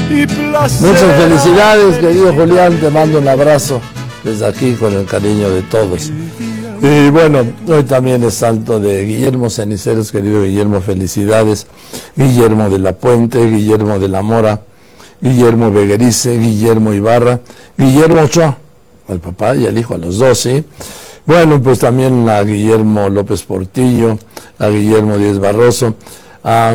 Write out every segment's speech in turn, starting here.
Muchas felicidades, querido Julián, te mando un abrazo desde aquí con el cariño de todos. Y bueno, hoy también es santo de Guillermo Ceniceros, querido Guillermo, felicidades. Guillermo de la Puente, Guillermo de la Mora, Guillermo Beguerice, Guillermo Ibarra, Guillermo Ochoa, al papá y al hijo, a los dos, ¿sí? Bueno, pues también a Guillermo López Portillo, a Guillermo Díez Barroso, a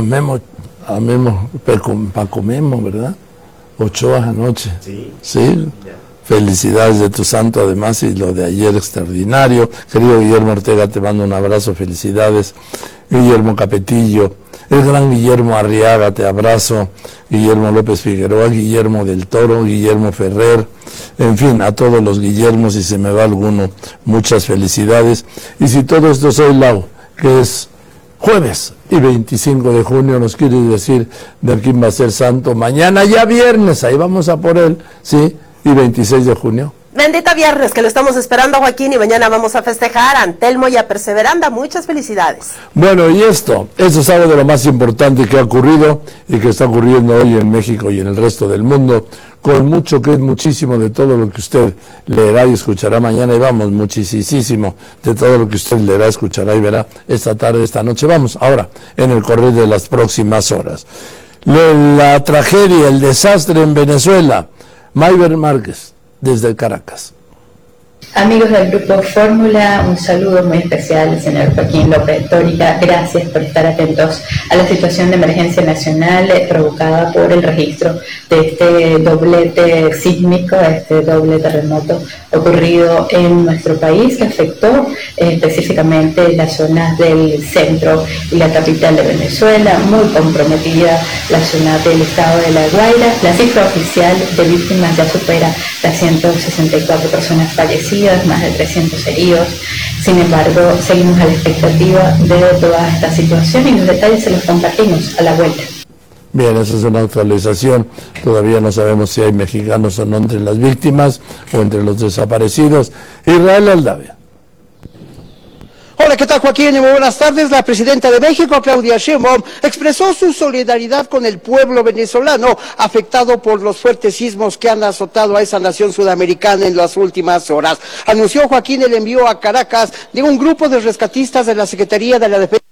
Paco Memo, ¿verdad? Ochoa anoche. Sí. Felicidades de tu santo, además, y lo de ayer extraordinario. Querido Guillermo Ortega, te mando un abrazo, felicidades. Guillermo Capetillo, el gran Guillermo Arriaga, te abrazo. Guillermo López Figueroa, Guillermo del Toro, Guillermo Ferrer, en fin, a todos los Guillermos, si se me va alguno, muchas felicidades. Y si todo esto es hoy, Lau, que es jueves y 25 de junio, nos quiere decir de quién va a ser santo. Mañana ya viernes, ahí vamos a por él, ¿sí? Y 26 de junio. Bendito viernes, que lo estamos esperando, Joaquín, y mañana vamos a festejar a Antelmo y a Perseveranda. Muchas felicidades. Bueno, y esto es algo de lo más importante que ha ocurrido y que está ocurriendo hoy en México y en el resto del mundo, con mucho que es muchísimo de todo lo que usted leerá y escuchará mañana, y vamos, muchísimo de todo lo que usted leerá, escuchará y verá esta tarde, esta noche. Vamos, ahora, en el correr de las próximas horas. La tragedia, el desastre en Venezuela. Mayber Márquez, desde Caracas. Amigos del Grupo Fórmula, un saludo muy especial al señor Joaquín López Dóriga. Gracias por estar atentos a la situación de emergencia nacional provocada por el registro de este doblete sísmico, este doble terremoto ocurrido en nuestro país, que afectó específicamente las zonas del centro y la capital de Venezuela, muy comprometida la zona del estado de La Guaira. La cifra oficial de víctimas ya supera las 164 personas fallecidas, más de 300 heridos. Sin embargo, seguimos a la expectativa de toda esta situación y los detalles se los compartimos a la vuelta. Bien, esa es una actualización. Todavía no sabemos si hay mexicanos o no entre las víctimas o entre los desaparecidos. Israel Aldavia. Hola, ¿qué tal, Joaquín? Muy buenas tardes. La presidenta de México, Claudia Sheinbaum, expresó su solidaridad con el pueblo venezolano afectado por los fuertes sismos que han azotado a esa nación sudamericana en las últimas horas. Anunció, Joaquín, el envío a Caracas de un grupo de rescatistas de la Secretaría de la Defensa,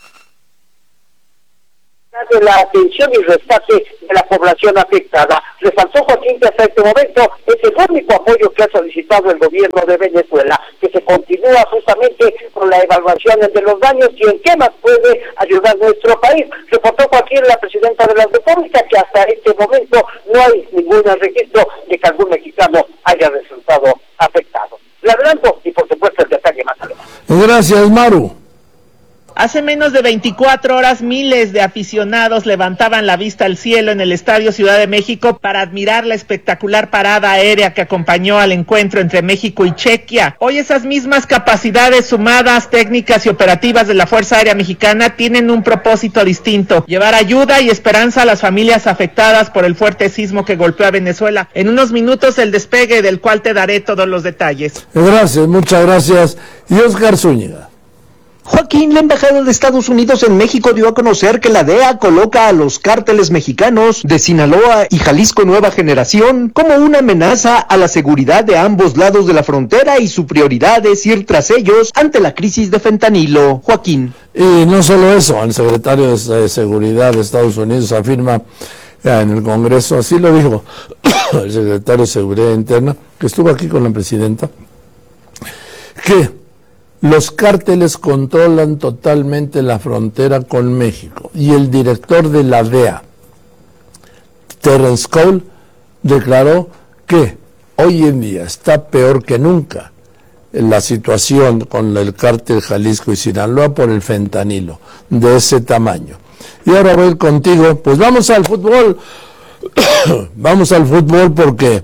de la atención y rescate de la población afectada. Resaltó, Joaquín, que hasta este momento es el único apoyo que ha solicitado el gobierno de Venezuela, que se continúa justamente con la evaluación de los daños y en qué más puede ayudar nuestro país. Reportó, Joaquín, la presidenta de la República, que hasta este momento no hay ningún registro de que algún mexicano haya resultado afectado. Le adelanto y por supuesto el detalle más adelante. Gracias, Maru. Hace menos de 24 horas, miles de aficionados levantaban la vista al cielo en el Estadio Ciudad de México para admirar la espectacular parada aérea que acompañó al encuentro entre México y Chequia. Hoy esas mismas capacidades sumadas, técnicas y operativas de la Fuerza Aérea Mexicana tienen un propósito distinto: llevar ayuda y esperanza a las familias afectadas por el fuerte sismo que golpeó a Venezuela. En unos minutos el despegue, del cual te daré todos los detalles. Gracias, muchas gracias. Y Oscar Zúñiga. Joaquín, la Embajada de Estados Unidos en México dio a conocer que la DEA coloca a los cárteles mexicanos de Sinaloa y Jalisco Nueva Generación como una amenaza a la seguridad de ambos lados de la frontera y su prioridad es ir tras ellos ante la crisis de fentanilo. Joaquín. Y no solo eso, el secretario de Seguridad de Estados Unidos afirma en el Congreso, así lo dijo el secretario de Seguridad Interna, que estuvo aquí con la presidenta, que los cárteles controlan totalmente la frontera con México. Y el director de la DEA, Terence Cole, declaró que hoy en día está peor que nunca la situación con el cártel Jalisco y Sinaloa por el fentanilo, de ese tamaño. Y ahora voy contigo, pues vamos al fútbol. Vamos al fútbol porque,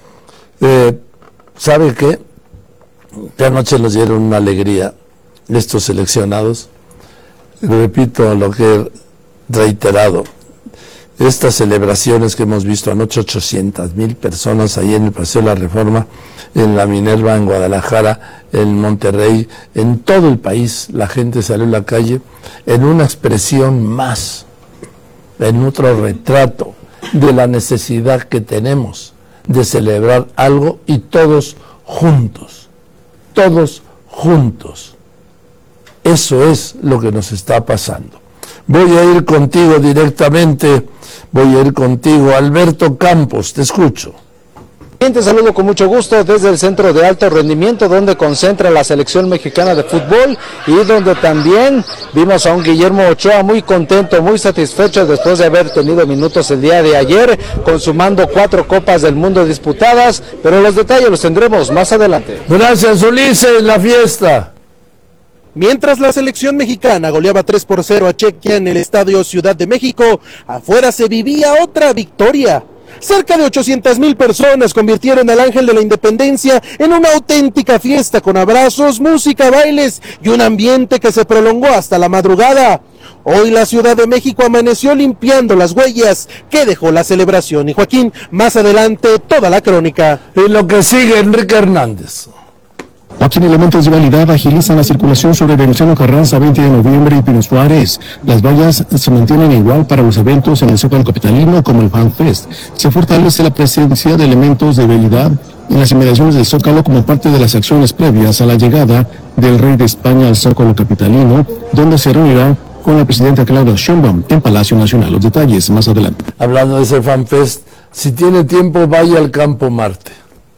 ¿sabe qué? Que anoche nos dieron una alegría estos seleccionados. Repito lo que he reiterado, estas celebraciones que hemos visto anoche, 800,000 personas ahí en el Paseo de la Reforma, en la Minerva, en Guadalajara, en Monterrey, en todo el país, la gente salió a la calle en una expresión más, en otro retrato de la necesidad que tenemos de celebrar algo y todos juntos. Eso es lo que nos está pasando. Voy a ir contigo directamente, Alberto Campos, te escucho. Te saludo con mucho gusto desde el Centro de Alto Rendimiento, donde concentra la selección mexicana de fútbol y donde también vimos a un Guillermo Ochoa muy contento, muy satisfecho después de haber tenido minutos el día de ayer, consumando 4 Copas del Mundo disputadas, pero los detalles los tendremos más adelante. Gracias, Ulises, la fiesta. Mientras la selección mexicana goleaba 3-0 a Chequia en el Estadio Ciudad de México, afuera se vivía otra victoria. Cerca de 800,000 personas convirtieron al Ángel de la Independencia en una auténtica fiesta con abrazos, música, bailes y un ambiente que se prolongó hasta la madrugada. Hoy la Ciudad de México amaneció limpiando las huellas que dejó la celebración. Y Joaquín, más adelante toda la crónica. Y lo que sigue, Enrique Hernández. Joaquín, elementos de vialidad agilizan la circulación sobre Venustiano Carranza, 20 de noviembre y Pino Suárez. Las vallas se mantienen igual para los eventos en el Zócalo capitalino como el Fan Fest. Se fortalece la presencia de elementos de vialidad en las inmediaciones del Zócalo como parte de las acciones previas a la llegada del Rey de España al Zócalo capitalino, donde se reunirá con la presidenta Claudia Sheinbaum en Palacio Nacional. Los detalles más adelante. Hablando de ese Fan Fest, si tiene tiempo vaya al Campo Marte.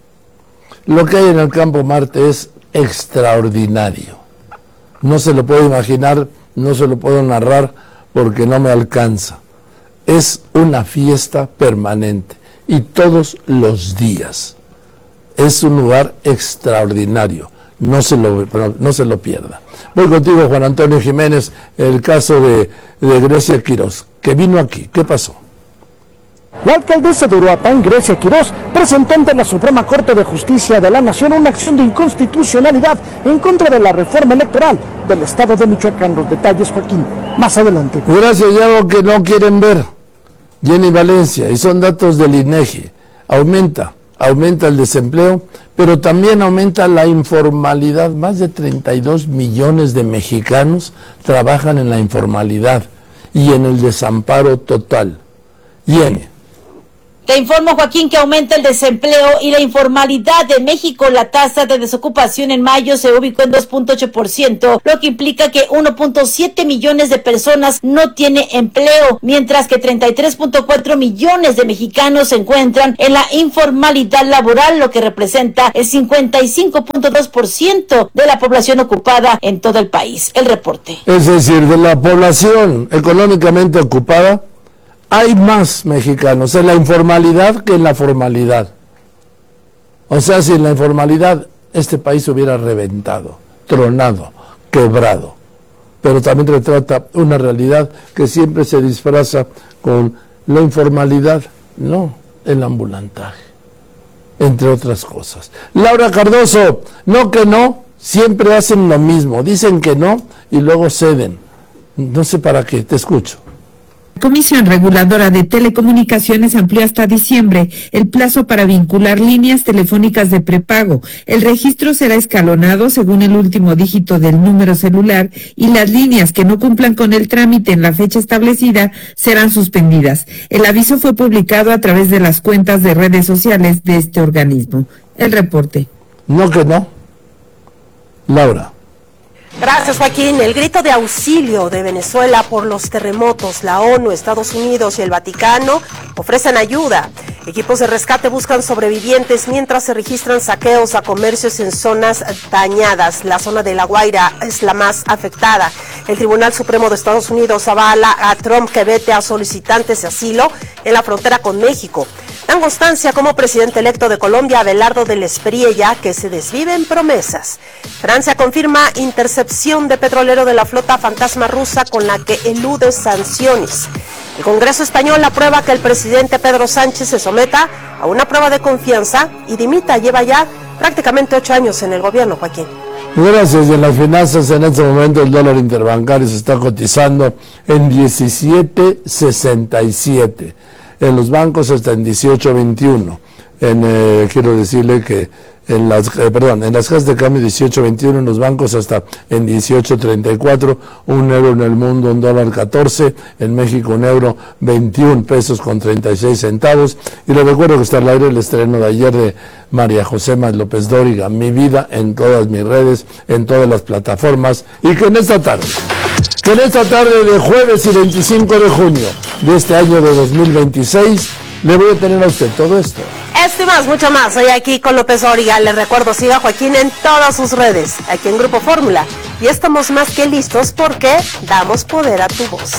Lo que hay en el Campo Marte es extraordinario. No se lo puedo imaginar, no se lo puedo narrar porque no me alcanza. Es una fiesta permanente y todos los días. Es un lugar extraordinario. No se lo pierda. Voy contigo, Juan Antonio Jiménez, el caso de Grecia Quirós, que vino aquí. ¿Qué pasó? La alcaldesa de Uruapan, Grecia Quirós, presentó ante la Suprema Corte de Justicia de la Nación una acción de inconstitucionalidad en contra de la reforma electoral del Estado de Michoacán. Los detalles, Joaquín, más adelante. Gracias, y algo que no quieren ver, Jenny Valencia, y son datos del INEGI. Aumenta el desempleo, pero también aumenta la informalidad. Más de 32 millones de mexicanos trabajan en la informalidad y en el desamparo total. Jenny. Te informo, Joaquín, que aumenta el desempleo y la informalidad en México. La tasa de desocupación en mayo se ubicó en 2.8%, lo que implica que 1.7 millones de personas no tienen empleo, mientras que 33.4 millones de mexicanos se encuentran en la informalidad laboral, lo que representa el 55.2% de la población ocupada en todo el país. El reporte. Es decir, de la población económicamente ocupada, hay más mexicanos en la informalidad que en la formalidad. O sea, sin la informalidad, este país hubiera reventado, tronado, quebrado. Pero también retrata una realidad que siempre se disfraza con la informalidad, no el ambulantaje, entre otras cosas. Laura Cardoso, no que no, siempre hacen lo mismo, dicen que no y luego ceden. No sé para qué, te escucho. La Comisión Reguladora de Telecomunicaciones amplió hasta diciembre el plazo para vincular líneas telefónicas de prepago. El registro será escalonado según el último dígito del número celular y las líneas que no cumplan con el trámite en la fecha establecida serán suspendidas. El aviso fue publicado a través de las cuentas de redes sociales de este organismo. El reporte. No que no. Laura. Gracias, Joaquín. El grito de auxilio de Venezuela por los terremotos. La ONU, Estados Unidos y el Vaticano ofrecen ayuda. Equipos de rescate buscan sobrevivientes mientras se registran saqueos a comercios en zonas dañadas. La zona de La Guaira es la más afectada. El Tribunal Supremo de Estados Unidos avala a Trump que vete a solicitantes de asilo en la frontera con México. Dan constancia como presidente electo de Colombia, Abelardo del Espriella, que se desvive en promesas. Francia confirma intercepción de petrolero de la flota fantasma rusa con la que elude sanciones. El Congreso español aprueba que el presidente Pedro Sánchez se someta a una prueba de confianza y dimita. Lleva ya prácticamente 8 años en el gobierno, Joaquín. Gracias. En las finanzas, en este momento el dólar interbancario se está cotizando en 17.67. en los bancos hasta en 18.21. Quiero decirle que en las casas de cambio 18.21, en los bancos hasta en 18.34, €1 en el mundo, $1.14, en México €21.36. Y les recuerdo que está al aire el estreno de ayer de María José López Dóriga, Mi Vida, en todas mis redes, en todas las plataformas, y que en esta tarde de jueves y 25 de junio de este año de 2026, le voy a tener a usted todo esto. Esto y más, mucho más. Hoy aquí con López Dóriga. Les recuerdo, siga a Joaquín en todas sus redes, aquí en Grupo Fórmula. Y estamos más que listos porque damos poder a tu voz.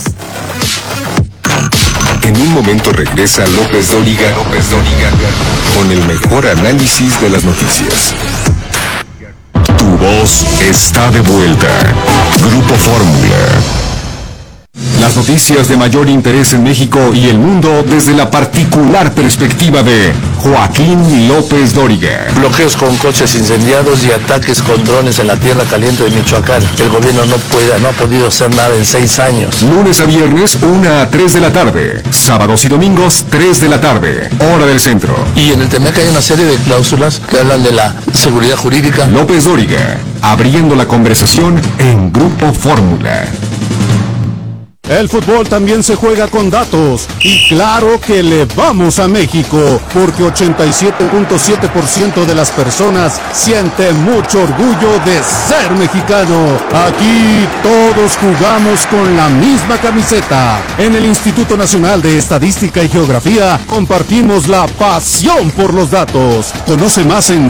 En un momento regresa López Dóriga con el mejor análisis de las noticias. Tu voz está de vuelta. Grupo Fórmula. Las noticias de mayor interés en México y el mundo desde la particular perspectiva de Joaquín López Dóriga. Bloqueos con coches incendiados y ataques con drones en la tierra caliente de Michoacán. El gobierno no ha podido hacer nada en 6 años. Lunes a viernes, 1 a 3 de la tarde. Sábados y domingos, 3 de la tarde. Hora del centro. Y en el TEMEC hay una serie de cláusulas que hablan de la seguridad jurídica. López Dóriga, abriendo la conversación en Grupo Fórmula. El fútbol también se juega con datos y claro que le vamos a México porque 87.7% de las personas siente mucho orgullo de ser mexicano. Aquí todos jugamos con la misma camiseta. En el Instituto Nacional de Estadística y Geografía compartimos la pasión por los datos. Conoce más en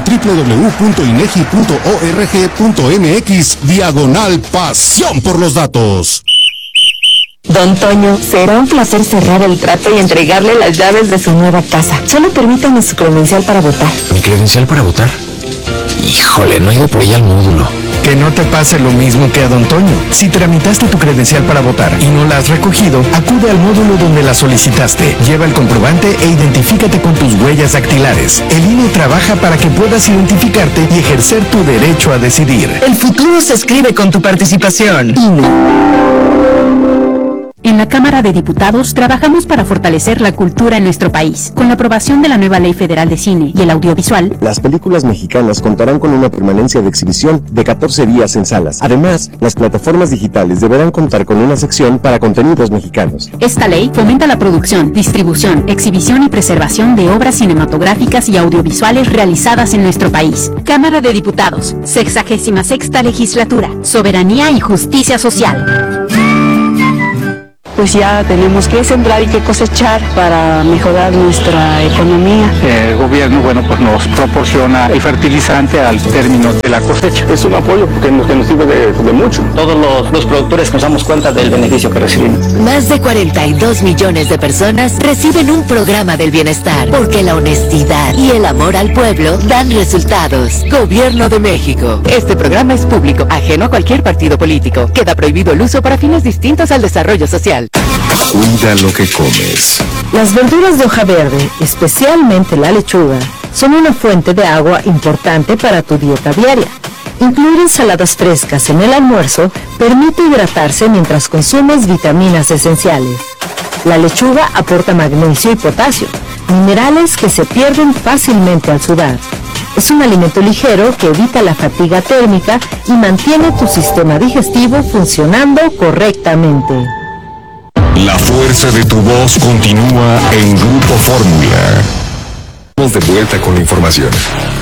www.inegi.org.mx/pasión por los datos. Don Toño, será un placer cerrar el trato y entregarle las llaves de su nueva casa. Solo permítame su credencial para votar. ¿Mi credencial para votar? Híjole, no he ido por ahí al módulo. Que no te pase lo mismo que a Don Toño. Si tramitaste tu credencial para votar y no la has recogido, acude al módulo donde la solicitaste. Lleva el comprobante e identifícate con tus huellas dactilares. El INE trabaja para que puedas identificarte y ejercer tu derecho a decidir. El futuro se escribe con tu participación. INE. En la Cámara de Diputados trabajamos para fortalecer la cultura en nuestro país. Con la aprobación de la nueva Ley Federal de Cine y el Audiovisual, las películas mexicanas contarán con una permanencia de exhibición de 14 días en salas. Además, las plataformas digitales deberán contar con una sección para contenidos mexicanos. Esta ley fomenta la producción, distribución, exhibición y preservación de obras cinematográficas y audiovisuales realizadas en nuestro país. Cámara de Diputados, 66ª Legislatura, Soberanía y Justicia Social. Pues ya tenemos que sembrar y que cosechar para mejorar nuestra economía. El gobierno, pues nos proporciona el fertilizante al término de la cosecha. Es un apoyo que nos sirve de mucho. Todos los productores nos damos cuenta del beneficio que recibimos. Más de 42 millones de personas reciben un programa del bienestar, porque la honestidad y el amor al pueblo dan resultados. Gobierno de México. Este programa es público, ajeno a cualquier partido político. Queda prohibido el uso para fines distintos al desarrollo social. Cuida lo que comes. Las verduras de hoja verde, especialmente la lechuga, son una fuente de agua importante para tu dieta diaria. Incluir ensaladas frescas en el almuerzo permite hidratarse mientras consumes vitaminas esenciales. La lechuga aporta magnesio y potasio, minerales que se pierden fácilmente al sudar. Es un alimento ligero que evita la fatiga térmica y mantiene tu sistema digestivo funcionando correctamente. La fuerza de tu voz continúa en Grupo Fórmula. Vamos de vuelta con la información.